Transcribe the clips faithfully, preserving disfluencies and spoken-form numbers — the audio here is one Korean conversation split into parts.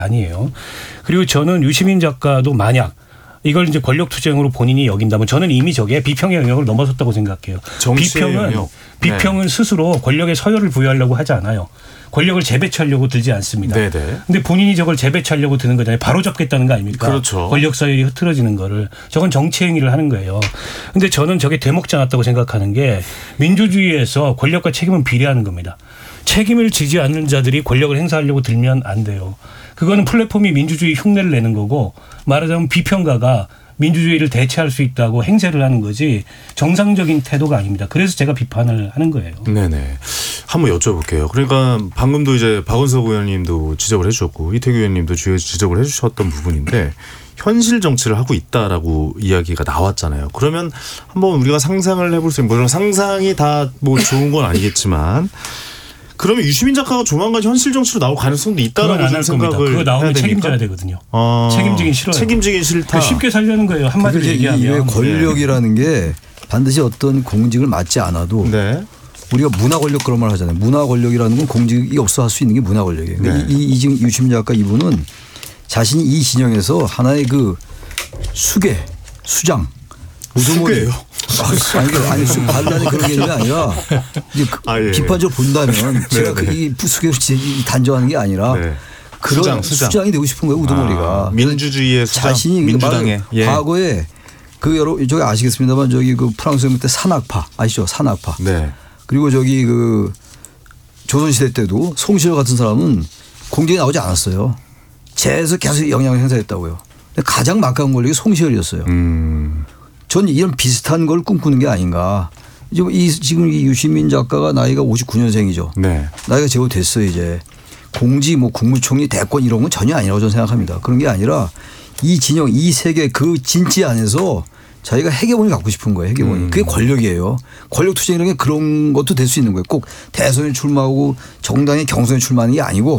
아니에요. 그리고 저는 유시민 작가도 만약 이걸 이제 권력 투쟁으로 본인이 여긴다면 저는 이미 저게 비평의 영역을 넘어섰다고 생각해요. 비평은 영역. 비평은 네. 스스로 권력에 서열을 부여하려고 하지 않아요. 권력을 재배치하려고 들지 않습니다. 그런데 본인이 저걸 재배치하려고 드는 거잖아요. 바로 잡겠다는 거 아닙니까? 그렇죠. 권력 서열이 흐트러지는 거를. 저건 정치 행위를 하는 거예요. 그런데 저는 저게 되먹지 않았다고 생각하는 게 민주주의에서 권력과 책임은 비례하는 겁니다. 책임을 지지 않는 자들이 권력을 행사하려고 들면 안 돼요. 그거는 플랫폼이 민주주의 흉내를 내는 거고 말하자면 비평가가 민주주의를 대체할 수 있다고 행세를 하는 거지 정상적인 태도가 아닙니다. 그래서 제가 비판을 하는 거예요. 네네. 한번 여쭤볼게요. 그러니까 방금도 이제 박원석 의원님도 지적을 해주셨고 이태규 의원님도 지적을 해주셨던 부분인데 현실 정치를 하고 있다라고 이야기가 나왔잖아요. 그러면 한번 우리가 상상을 해볼 수 있는 물론 상상이 다 뭐 좋은 건 아니겠지만 그러면 유시민 작가가 조만간 현실 정치로 나올 가능성도 있다라고 좀 생각을 겁니다. 그거 나오면 책임져야 되거든요. 아, 책임지긴 싫어요. 책임지긴 싫다. 쉽게 살려는 거예요. 한마디로 얘기하면. 권력이라는 네. 게 반드시 어떤 공직을 맡지 않아도 네. 우리가 문화 권력 그런 말 하잖아요. 문화 권력이라는 건 공직이 없어 할 수 있는 게 문화 권력이에요. 그러니까 네. 이, 이 지금 유시민 작가 이분은 자신이 이 진영에서 하나의 그 수계, 수장 수계예요? 아니, 아니, 아니 반란이 그런 게 아니라 이제 아, 예. 비판적으로 본다면 제가 그 이 수계를 단정하는 게 아니라 네. 그런 수장, 수장. 수장이 되고 싶은 거예요. 우두머리가. 아, 민주주의의 수장. 자신이 민주당의. 예. 과거에 그 여러 저기 아시겠습니다만 저기 그 프랑스 때 산악파 아시죠? 산악파. 네. 그리고 저기 그 조선시대 때도 송시열 같은 사람은 공직에 나오지 않았어요. 재에서 계속 영향을 행사했다고요. 가장 막강한 권력이 송시열이었어요. 음. 전 이런 비슷한 걸 꿈꾸는 게 아닌가. 이 지금 이 유시민 작가가 나이가 오십구 년생이죠. 네. 나이가 제법 됐어요 이제. 공직 뭐 국무총리 대권 이런 건 전혀 아니라고 저는 생각합니다. 그런 게 아니라 이 진영 이 세계 그 진지 안에서 자기가 해계본을 갖고 싶은 거예요. 해계본이. 음. 그게 권력이에요. 권력 투쟁이라는 게 그런 것도 될 수 있는 거예요. 꼭 대선에 출마하고 정당의 경선에 출마하는 게 아니고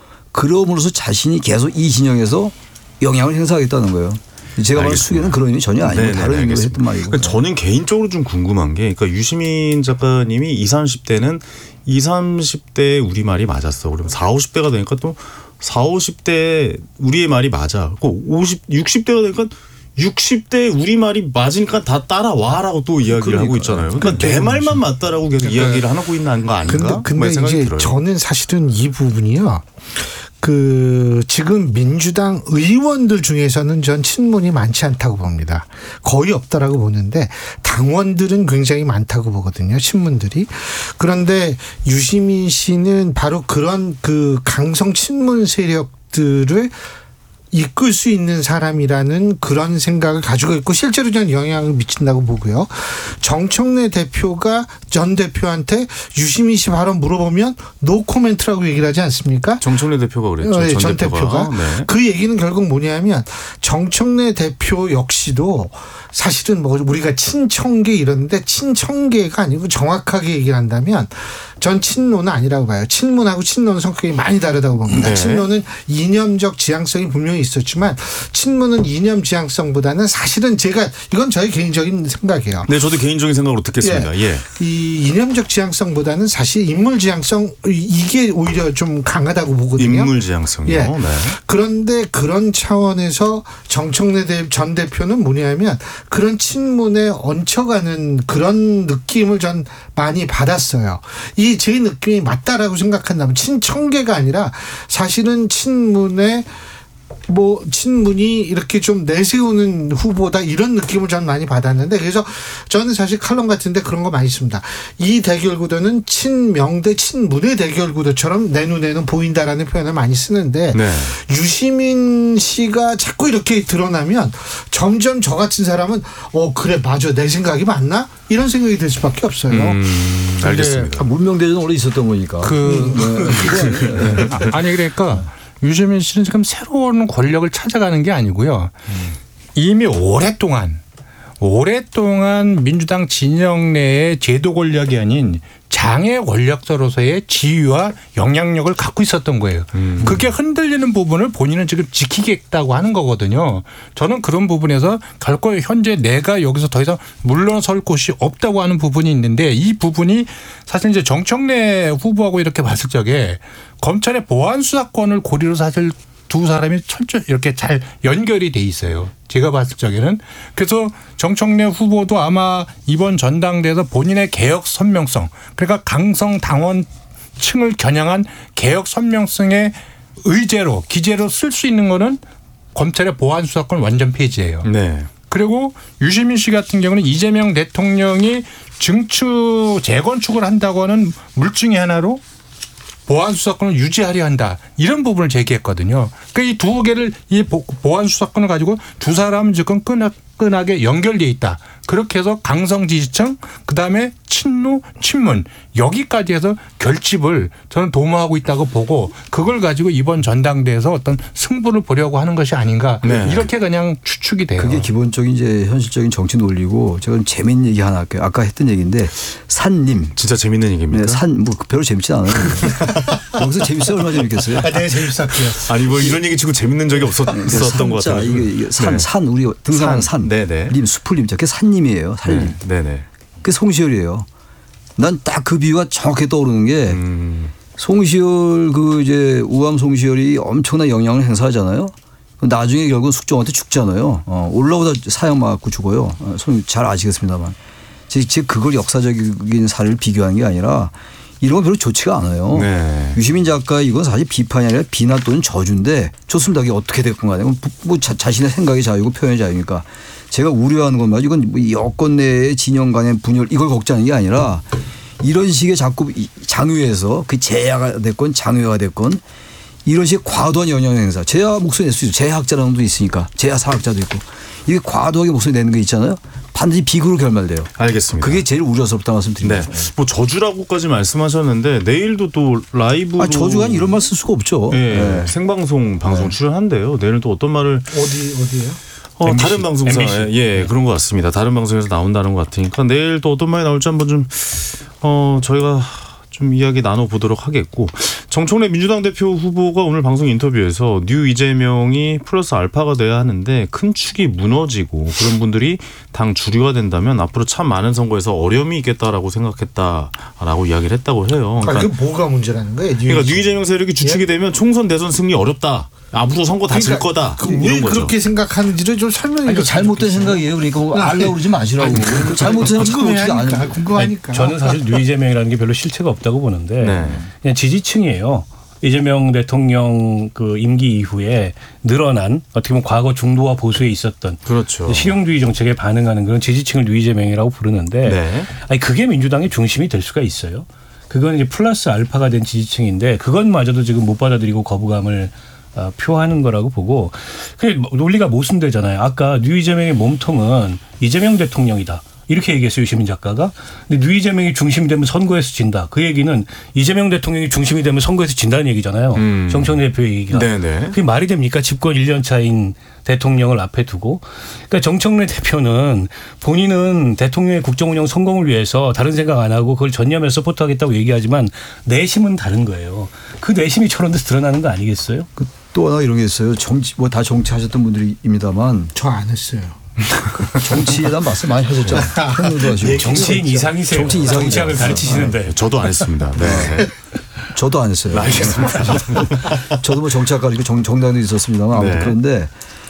그럼으로써 자신이 계속 이 진영에서 영향을 행사하겠다는 거예요. 제가 말한 수계는 그런 의미 전혀 아니고 네네, 다른 의미로 했던 말이고. 그러니까 저는 개인적으로 좀 궁금한 게 그러니까 유시민 작가님이 이십, 삼십 대는 이십, 삼십 대 우리 말이 맞았어. 그러면 사십, 오십 대가 되니까 또 사십, 오십 대 우리의 말이 맞아. 오십, 육십 대가 되니까 육십 대 우리 말이 맞으니까 다 따라와라고 또 이야기를 그러니까. 하고 있잖아요. 그러니까 내 말만 맞다라고 계속 그러니까. 이야기를 하고 있는 거 아닌가? 근데, 근데 이제 들어요. 저는 사실은 이 부분이요. 그 지금 민주당 의원들 중에서는 전 친문이 많지 않다고 봅니다. 거의 없다라고 보는데 당원들은 굉장히 많다고 보거든요. 친문들이. 그런데 유시민 씨는 바로 그런 그 강성 친문 세력들을 이끌 수 있는 사람이라는 그런 생각을 가지고 있고 실제로 저는 영향을 미친다고 보고요. 정청래 대표가 전 대표한테 유시민 씨 발언 물어보면 노 코멘트라고 얘기를 하지 않습니까? 정청래 대표가 그랬죠. 네, 전, 전 대표가. 대표가. 네. 그 얘기는 결국 뭐냐면 정청래 대표 역시도 사실은 뭐 우리가 친청계 이러는데 친청계가 아니고 정확하게 얘기를 한다면 전 친노는 아니라고 봐요. 친문하고 친노는 성격이 많이 다르다고 봅니다. 네. 친노는 이념적 지향성이 분명히 있었지만 친문은 이념 지향성보다는 사실은 제가 이건 저의 개인적인 생각이에요. 네, 저도 개인적인 생각으로 듣겠습니다. 예. 예. 이 이념적 지향성보다는 사실 인물 지향성 이게 오히려 좀 강하다고 보거든요. 인물 지향성이요. 예. 네. 그런데 그런 차원에서 정청래 전 대표는 뭐냐면 그런 친문에 얹혀가는 그런 느낌을 전 많이 받았어요. 이 제 느낌이 맞다라고 생각한다면 친청계가 아니라 사실은 친문에 뭐 친문이 이렇게 좀 내세우는 후보다 이런 느낌을 저는 많이 받았는데 그래서 저는 사실 칼럼 같은데 그런 거 많이 씁니다. 이 대결 구도는 친명 대 친문의 대결 구도처럼 내 눈에는 보인다라는 표현을 많이 쓰는데 네. 유시민 씨가 자꾸 이렇게 드러나면 점점 저 같은 사람은 어 그래 맞아 내 생각이 맞나? 이런 생각이 들 수밖에 없어요. 음, 알겠습니다. 문명대전 원래 있었던 거니까. 그 네. 아니 그러니까 유시민 씨는 지금 새로운 권력을 찾아가는 게 아니고요. 음. 이미 오랫동안 오랫동안 민주당 진영 내의 제도 권력이 아닌 장애 권력자로서의 지위와 영향력을 갖고 있었던 거예요. 음. 그게 흔들리는 부분을 본인은 지금 지키겠다고 하는 거거든요. 저는 그런 부분에서 결코 현재 내가 여기서 더 이상 물러설 곳이 없다고 하는 부분이 있는데 이 부분이 사실 이제 정청래 후보하고 이렇게 봤을 적에 검찰의 보안 수사권을 고리로 사실 두 사람이 철저히 이렇게 잘 연결이 돼 있어요. 제가 봤을 적에는. 그래서 정청래 후보도 아마 이번 전당대회에서 본인의 개혁 선명성, 그러니까 강성 당원층을 겨냥한 개혁 선명성의 의제로 기재로 쓸 수 있는 거는 검찰의 보안 수사권 완전 폐지예요. 네. 그리고 유시민 씨 같은 경우는 이재명 대통령이 증축 재건축을 한다고 하는 물증의 하나로 보안 수사권을 유지하려 한다. 이런 부분을 제기했거든요. 그러니까 이 두 개를 이 보안 수사권을 가지고 두 사람은 지금 끈끈하게 연결돼 있다. 그렇게 해서 강성 지지층, 그다음에 친노, 친문 여기까지 해서 결집을 저는 도모하고 있다고 보고 그걸 가지고 이번 전당대회에서 어떤 승부를 보려고 하는 것이 아닌가. 네. 이렇게 그냥 추측이 돼요. 그게 기본적인 이제 현실적인 정치 논리고 제가 재밌는 얘기 하나 할게요. 아까 했던 얘기인데 산님. 진짜 재밌는 얘기입니까? 네, 산, 뭐 별로 재밌지 않아요. 여기서 재밌어요? 얼마나 재밌겠어요? 아, 네, 재밌었고요. 아니 뭐 이런 얘기 치고 재밌는 적이 없었던 것 산자, 같아요. 이게, 이게 산, 네. 산 우리 등산하는 산. 산. 네네. 님, 수풀림자. 그게 산님이에요. 산님. 네. 네네. 그게 송시열이에요. 난 딱 그 비유가 정확히 떠오르는 게 음. 송시열 그 이제 우암 송시열이 엄청난 영향을 행사하잖아요. 나중에 결국은 숙종한테 죽잖아요. 어, 올라오다 사형 맞고 죽어요. 어, 잘 아시겠습니다만. 즉 그걸 역사적인 사례를 비교하는 게 아니라 이런 건 별로 좋지가 않아요. 네. 유시민 작가 이건 사실 비판이 아니라 비난 또는 저주인데 좋습니다. 이게 어떻게 될 건가. 뭐 자, 자신의 생각의 자유고 표현의 자유니까. 제가 우려하는 건 말이죠. 이건 뭐 여권 내의 진영 간의 분열 이걸 걱정하는 게 아니라 이런 식의 자꾸 장외에서 그 재야가 됐건 장외가 됐건 이런 식의 과도한 영향 행사. 재야 목소리 낼 수 있어요. 재야학자라는 놈도 있으니까. 재야 사학자도 있고. 이게 과도하게 목소리 내는 거 있잖아요. 반드시 비극으로 결말돼요. 알겠습니다. 그게 제일 우려스럽다 말씀드립니다. 네. 뭐 저주라고까지 말씀하셨는데 내일도 또 라이브로 아, 저주가 이런 말 쓸 수가 없죠. 네. 네. 생방송 방송 네. 출연한대요. 내일은 또 어떤 말을 어디, 어디예요? 어, 엠비씨. 다른 방송사에 엠비씨. 예 그런 것 같습니다. 다른 방송에서 나온다는 것 같으니까 내일 또 어떤 말이 나올지 한번 좀 어, 저희가 좀 이야기 나눠보도록 하겠고 정청래 민주당 대표 후보가 오늘 방송 인터뷰에서 뉴 이재명이 플러스 알파가 돼야 하는데 큰 축이 무너지고 그런 분들이 당 주류가 된다면 앞으로 참 많은 선거에서 어려움이 있겠다라고 생각했다라고 이야기를 했다고 해요. 그러니까, 그러니까 뭐가 문제라는 거예요? 그러니까 뉴 이재명 세력이 주축이 되면 총선 대선 승리 어렵다. 앞으로 선거 다 질 거다. 그 이런 왜 거죠. 그렇게 생각하는지를 좀 설명해 아니, 줬으면 잘못된 좋겠어요. 생각이에요. 그러니까 뭐 알려고 그러지 마시라고. 잘못된 생각 어떻게 궁금해하니까. 안 궁금하니까. 저는 사실 뉴 이재명이라는 게 별로 실체가 없다고 보는데 네. 그냥 지지층이에요. 이재명 대통령 그 임기 이후에 늘어난 어떻게 보면 과거 중도와 보수에 있었던 그렇죠. 실용주의 정책에 반응하는 그런 지지층을 뉴 이재명이라고 부르는데 네. 아니 그게 민주당의 중심이 될 수가 있어요. 그건 이제 플러스 알파가 된 지지층인데 그것마저도 지금 못 받아들이고 거부감을 어, 표하는 거라고 보고 그 논리가 모순되잖아요. 아까 뉴 이재명의 몸통은 이재명 대통령이다. 이렇게 얘기했어요. 유시민 작가가. 근데 뉴 이재명이 중심이 되면 선거에서 진다. 그 얘기는 이재명 대통령이 중심이 되면 선거에서 진다는 얘기잖아요. 음. 정청래 대표의 얘기가. 네네. 그게 말이 됩니까? 집권 일 년 차인 대통령을 앞에 두고. 그러니까 정청래 대표는 본인은 대통령의 국정운영 성공을 위해서 다른 생각 안 하고 그걸 전념해서 서포트하겠다고 얘기하지만 내심은 다른 거예요. 그 내심이 저런 데서 드러나는 거 아니겠어요? 그 또 하나 이런 게 있어요. 정치 뭐 다 정치하셨던 분들입니다만 저 안 했어요. 정치에 대한 말씀 많이 하셨잖아요. 평론도 하시고. 정치인 이상이세요. 정치 이상이죠. 정치학을 가르치시는데. 저도 안 했습니다. 네. 저도 안 했어요. 알겠습니다. 저도 뭐 정치학과이고 정당도 있었습니다만 아무튼 네. 그런데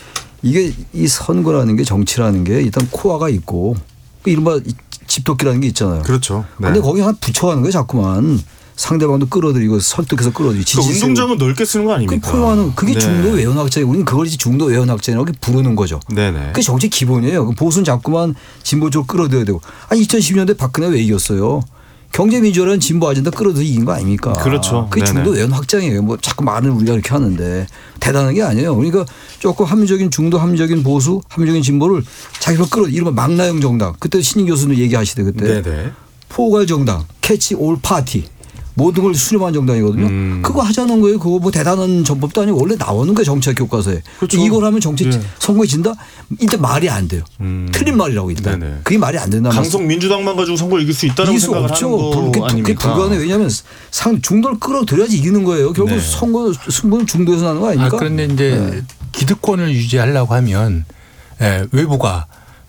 이게 이 선거라는 게 정치라는 게 일단 코어가 있고 이른바 집도끼라는 게 있잖아요. 그렇죠. 네. 그런데 거기 하나 붙여가는 거예요. 자꾸만. 상대방도 끌어들이고 설득해서 끌어들이고. 그 운동장은 넓게 쓰는 거 그 아닙니까? 포용하는 그게 네. 중도 외연학자예요. 우리는 그걸 이제 중도 외연학자라고 부르는 거죠. 네네. 그게 정치 기본이에요. 보수는 자꾸만 진보 쪽으로 끌어들여야 되고. 아니 이천십이 년대 박근혜 왜 이겼어요? 경제민주화라는 진보 아젠다 끌어들여 이긴 거 아닙니까? 그렇죠. 그게 네네. 중도 외연 확장이에요. 뭐 자꾸 말을 우리가 이렇게 하는데 대단한 게 아니에요. 그러니까 조금 합리적인 중도, 합리적인 보수, 합리적인 진보를 자기가 끌어. 이른바 망나형 정당. 그때 신인 교수님 얘기하시대 그때. 네네. 포괄 정당, 캐치 올 파티. 모든 걸 수렴한 정당이거든요. 음. 그거 하자는 거예요. 그거 뭐 대단한 전법도 아니고 원래 나오는 거예요. 정치학 교과서에. 그렇죠. 이걸 하면 정치 네. 선거에 진다? 일단 말이 안 돼요. 음. 틀린 말이라고 일단. 네네. 그게 말이 안 된다는 강성 민주당만 가지고 선거를 이길 수 있다는 이길 수 생각을 없죠. 하는 거 그게, 그게 아닙니까? 불가능해. 왜냐하면 상 중도를 끌어들여야지 이기는 거예요. 결국 네. 선거 승부는 중도에서 나는 거 아, 아닙니까? 그런데 이제 네. 기득권을 유지하려고 하면 예, 외부가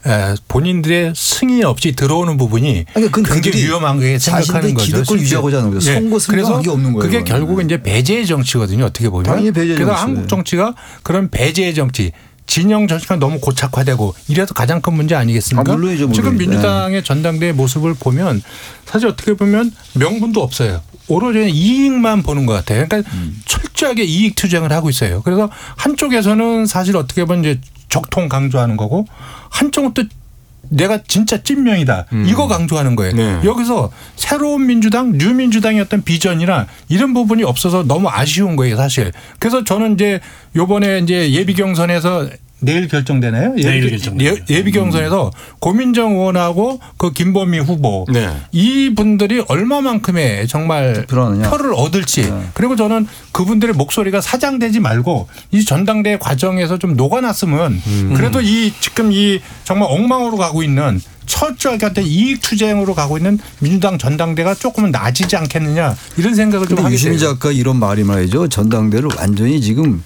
본인들의 승인 없이 들어오는 부분이 아니, 굉장히 위험하게 생각하는 거죠. 기득권 유지하고자 하는 거죠. 선거 승리가 그게 없는 거예요. 그게 결국은 이제 배제의 정치거든요. 어떻게 보면. 당연히 배제의 그래서 정치. 한국 정치가 그런 배제의 정치. 진영 정치가 너무 고착화되고 이래서 가장 큰 문제 아니겠습니까? 아, 물론이죠, 물론. 지금 민주당의 전당대회 모습을 보면 사실 어떻게 보면 명분도 없어요. 오로지 이익만 보는 것 같아요. 그러니까 음. 철저하게 이익 투쟁을 하고 있어요. 그래서 한쪽에서는 사실 어떻게 보면 이제 적통 강조하는 거고 한쪽은 또 내가 진짜 찐명이다. 음. 이거 강조하는 거예요. 네. 여기서 새로운 민주당, 뉴민주당의 어떤 비전이나 이런 부분이 없어서 너무 아쉬운 거예요, 사실. 그래서 저는 이제 요번에 이제 예비 경선에서 내일 결정되나요? 내일 결정돼요. 예비 경선에서 음. 고민정 의원하고 그 김범희 후보 네. 이 분들이 얼마만큼의 정말 필요하느냐. 표를 얻을지 네. 그리고 저는 그분들의 목소리가 사장되지 말고 이 전당대회 과정에서 좀 녹아났으면 음. 그래도 이 지금 이 정말 엉망으로 가고 있는 철저하게 이익 투쟁으로 가고 있는 민주당 전당대가 조금은 나아지지 않겠느냐 이런 생각을 좀 하게 돼요. 유시민 작가 이런 말이 말이죠. 전당대를 완전히 지금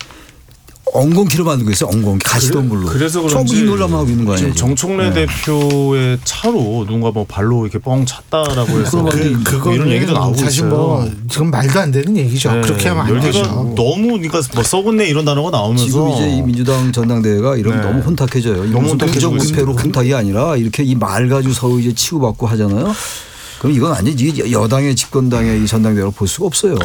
엉겅퀴로 만들고 있어요. 엉겅퀴 가시덤불로. 그래서 그런지 놀라만 하고 있는 거 아니에요? 지금 정청래 네. 대표의 차로 누군가 뭐 발로 이렇게 뻥 찼다라고 해서 그, 그거 이런 얘기도 나오고 사실 있어요. 뭐 지금 말도 안 되는 얘기죠. 네. 그렇게 하면 안 되죠. 너무 그러니까 뭐 썩었네 이런 단어가 나오면서 지금 이제 이 민주당 전당대회가 이런 네. 너무 혼탁해져요. 너무 혼탁해지고 무패로 혼탁이 아니라 이렇게 이 말 가지고 서로 이제 치고받고 하잖아요. 그럼 이건 아니지. 여당의 집권당의 이 전당대회로 볼 수가 없어요.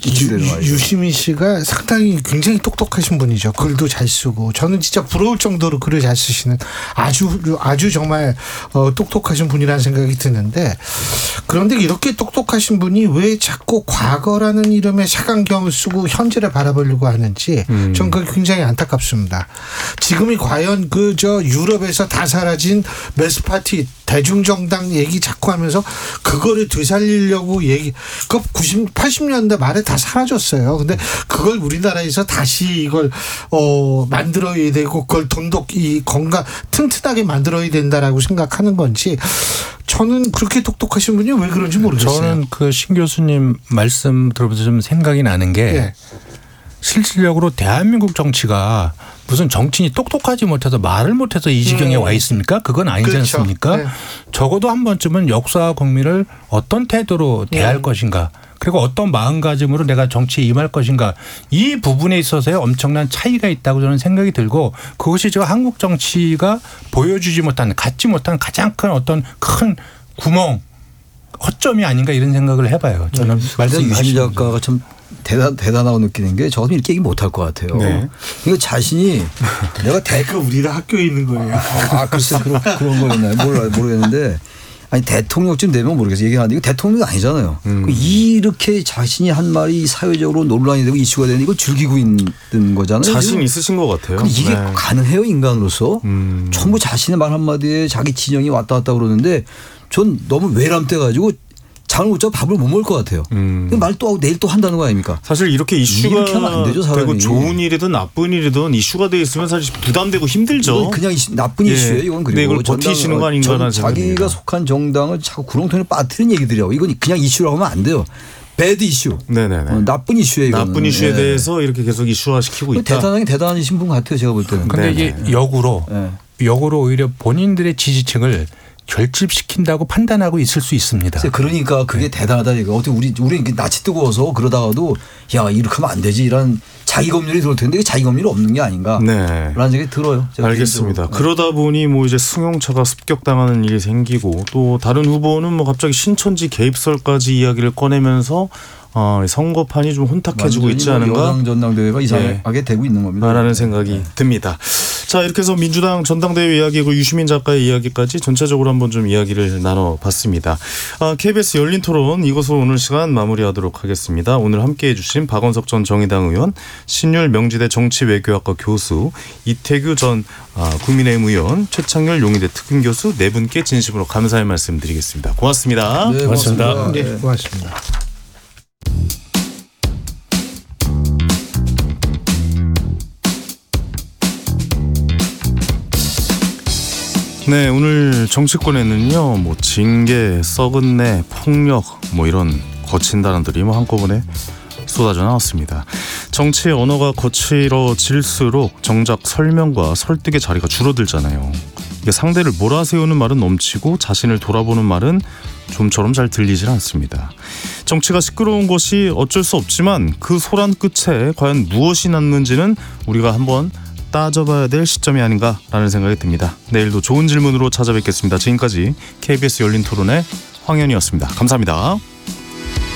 유시민 씨가 상당히 굉장히 똑똑하신 분이죠. 글도 잘 쓰고 저는 진짜 부러울 정도로 글을 잘 쓰시는 아주 아주 정말 똑똑하신 분이라는 생각이 드는데 그런데 이렇게 똑똑하신 분이 왜 자꾸 과거라는 이름의 색안경을 쓰고 현재를 바라보려고 하는지 음. 전 그게 굉장히 안타깝습니다. 지금이 과연 그 저 유럽에서 다 사라진 매스파티 대중정당 얘기 자꾸 하면서 그거를 되살리려고 얘기, 그 구십, 팔십 년대 말에 다 사라졌어요. 근데 그걸 우리나라에서 다시 이걸, 어, 만들어야 되고 그걸 돈독히 건강, 튼튼하게 만들어야 된다라고 생각하는 건지 저는 그렇게 똑똑하신 분이 왜 그런지 모르겠어요. 저는 그 신 교수님 말씀 들어보면서 좀 생각이 나는 게 네. 실질적으로 대한민국 정치가 무슨 정치인이 똑똑하지 못해서 말을 못해서 이 지경에 음. 와 있습니까? 그건 아니지 그렇죠. 않습니까? 네. 적어도 한 번쯤은 역사와 국민을 어떤 태도로 대할 네. 것인가 그리고 어떤 마음가짐으로 내가 정치에 임할 것인가 이 부분에 있어서의 엄청난 차이가 있다고 저는 생각이 들고 그것이 저 한국 정치가 보여주지 못한 갖지 못한 가장 큰 어떤 큰 구멍 허점이 아닌가 이런 생각을 해봐요. 저는 네. 말씀 유시민 작가가 참 대단, 대단하고 느끼는 게 저 같으면 이렇게 얘기 못할 것 같아요. 네. 그러니까 자신이 내가 대가 우리가 학교에 있는 거예요. 아, 글쎄 그런, 그런 거였나요? 몰라, 모르겠는데 아니 대통령쯤 되면 모르겠어요. 얘기하는데 이거 대통령이 아니잖아요. 음. 이렇게 자신이 한 말이 사회적으로 논란이 되고 이슈가 되는 이거 즐기고 있는 거잖아요. 자신 있으신 것 같아요. 그럼 이게 네. 가능해요 인간으로서? 음. 전부 자신의 말 한마디에 자기 진영이 왔다 갔다 그러는데 전 너무 외람돼 가지고 잠을 못 자고 밥을 못 먹을 것 같아요. 음. 말 또 하고 내일 또 한다는 거 아닙니까? 사실 이렇게 이슈가 이렇게 하면 안 되죠, 사람이. 되고 좋은 일이든 나쁜 일이든 이슈가 돼 있으면 사실 부담되고 힘들죠. 그냥 이슈, 나쁜 예. 이슈예요. 이건 그리고 이걸 버티시는 거 아닌가라는 생각입니다. 자기가 속한 정당을 자꾸 구렁텅이에 빠뜨리는 얘기들이라고. 이건 그냥 이슈라고 하면 안 돼요. 배드 이슈. 네네네. 어, 나쁜 이슈예요. 이거는. 나쁜 이슈에 예. 대해서 이렇게 계속 이슈화시키고 있다. 대단하게 대단하신 분 같아요. 제가 볼 때는. 그런데 이게 역으로 네. 역으로 오히려 본인들의 지지층을 결집시킨다고 판단하고 있을 수 있습니다. 그러니까 그게 네. 대단하다 이거. 어떻게 우리 우리 낯이 뜨거워서 그러다가도 야 이렇게 하면 안 되지 이런 자기 검열이 들어올 텐데 자기 검열이 없는 게 아닌가? 네. 라는 생각이 들어요. 알겠습니다. 개인적으로. 그러다 보니 뭐 이제 승용차가 습격당하는 일이 생기고 또 다른 후보는 뭐 갑자기 신천지 개입설까지 이야기를 꺼내면서 어, 선거판이 좀 혼탁해지고 있지 않은가? 여당 전당대회가 이상하게 네. 되고 있는 겁니다. 라는 생각이 네. 듭니다. 자 이렇게 해서 민주당 전당대회 이야기고 유시민 작가의 이야기까지 전체적으로 한번 좀 이야기를 나눠봤습니다. 아, 케이비에스 열린토론 이것으로 오늘 시간 마무리하도록 하겠습니다. 오늘 함께해 주신 박원석 전 정의당 의원, 신율 명지대 정치외교학과 교수, 이태규 전 아, 국민의힘 의원, 최창렬 용의대 특임교수 네 분께 진심으로 감사의 말씀 드리겠습니다. 고맙습니다. 네, 고맙습니다. 고맙습니다. 네, 고맙습니다. 네, 오늘 정치권에는요, 뭐 징계, 썩은 내, 폭력, 뭐 이런 거친 단어들이 뭐 한꺼번에 쏟아져 나왔습니다. 정치의 언어가 거칠어질수록 정작 설명과 설득의 자리가 줄어들잖아요. 이게 상대를 몰아세우는 말은 넘치고 자신을 돌아보는 말은 좀처럼 잘 들리질 않습니다. 정치가 시끄러운 것이 어쩔 수 없지만 그 소란 끝에 과연 무엇이 남는지는 우리가 한번 따져봐야 될 시점이 아닌가라는 생각이 듭니다. 내일도 좋은 질문으로 찾아뵙겠습니다. 지금까지 케이비에스 열린 토론의 황현희였습니다. 감사합니다.